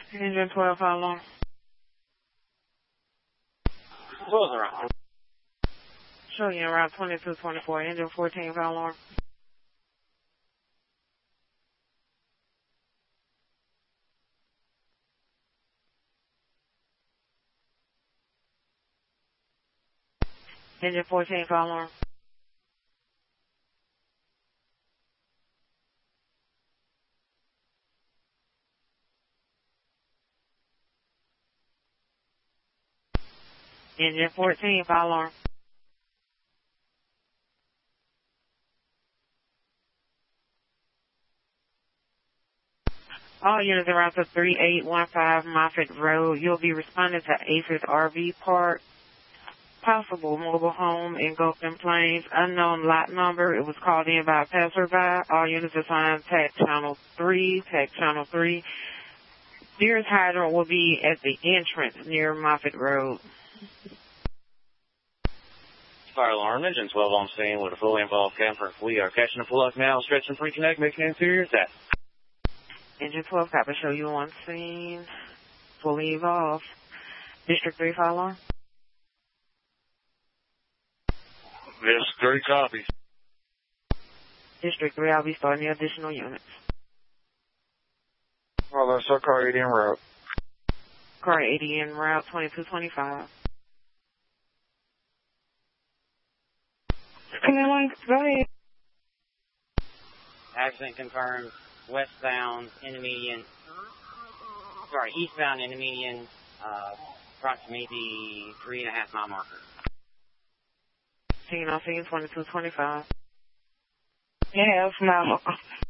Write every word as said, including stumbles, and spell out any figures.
Engine twelve, how long? twelve around. Show you around twenty-two twenty-four. Engine fourteen, how long? Engine fourteen, how long? Engine fourteen, how long? All units around to three eight one five Moffett Road. You'll be responding to ACES R V Park. Possible mobile home in Gulfstream Plains. Unknown lot number. It was called in by a passerby. All units assigned tech channel three. Tech channel three. Nearest hydrant will be at the entrance near Moffett Road. Fire alarm, engine twelve on scene with a fully involved camper. We are catching a pull-up now, stretching pre-connect, making an interior test. Engine twelve, copy, show you on scene. Fully evolved. District three, fire alarm. This three copies. District three, I'll be starting the additional units. Well, that's our car eighty en route. Car eighty en route, twenty-two twenty-five. Come on, go ahead. Accident confirmed. Westbound, intermediate. Sorry, eastbound, intermediate. Uh, approximately the three and a half mile marker. Scene on scene, twenty-two twenty-five. Yeah, it's not.